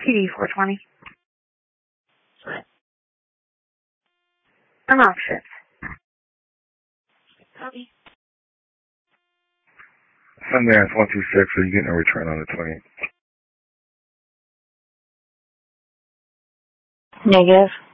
PD 420. I'm off shift. Copy. Sundance 126, are you getting a return on the 20th? Negative.